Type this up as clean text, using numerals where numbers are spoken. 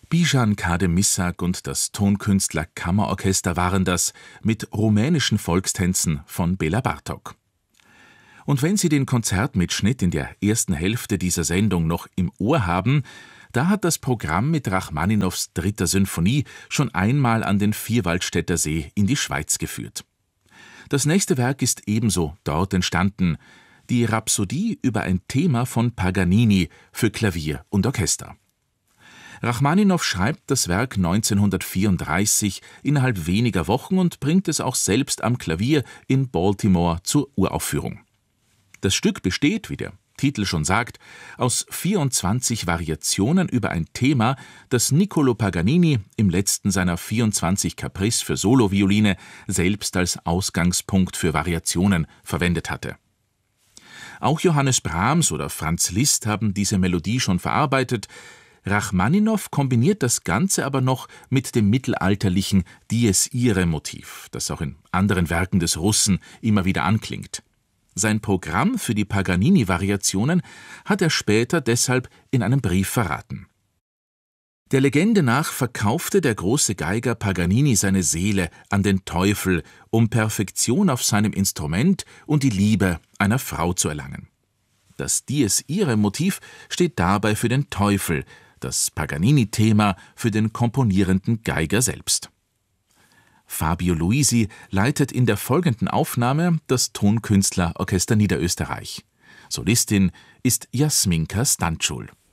Bijan Kade-Missak und das Tonkünstler Kammerorchester waren das mit rumänischen Volkstänzen von Béla Bartók. Und wenn Sie den Konzertmitschnitt in der ersten Hälfte dieser Sendung noch im Ohr haben, da hat das Programm mit Rachmaninows 3. Sinfonie schon einmal an den Vierwaldstätter See in die Schweiz geführt. Das nächste Werk ist ebenso dort entstanden, die Rhapsodie über ein Thema von Paganini für Klavier und Orchester. Rachmaninow schreibt das Werk 1934 innerhalb weniger Wochen und bringt es auch selbst am Klavier in Baltimore zur Uraufführung. Das Stück besteht, wie der Titel schon sagt, aus 24 Variationen über ein Thema, das Niccolò Paganini im letzten seiner 24 Caprice für Solovioline selbst als Ausgangspunkt für Variationen verwendet hatte. Auch Johannes Brahms oder Franz Liszt haben diese Melodie schon verarbeitet. Rachmaninow kombiniert das Ganze aber noch mit dem mittelalterlichen Dies Irae-Motiv, das auch in anderen Werken des Russen immer wieder anklingt. Sein Programm für die Paganini-Variationen hat er später deshalb in einem Brief verraten. Der Legende nach verkaufte der große Geiger Paganini seine Seele an den Teufel, um Perfektion auf seinem Instrument und die Liebe einer Frau zu erlangen. Das Dies Irae-Motiv steht dabei für den Teufel, das Paganini-Thema für den komponierenden Geiger selbst. Fabio Luisi leitet in der folgenden Aufnahme das Tonkünstlerorchester Niederösterreich. Solistin ist Jasminka Stanczul.